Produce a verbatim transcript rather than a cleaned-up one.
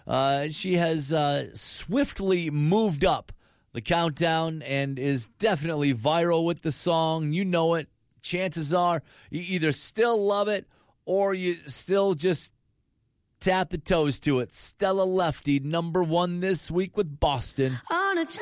Uh, she has uh, swiftly moved up the countdown and is definitely viral with the song. You know it. Chances are you either still love it or you still just tap the toes to it. Stella Lefty, number one this week with Boston.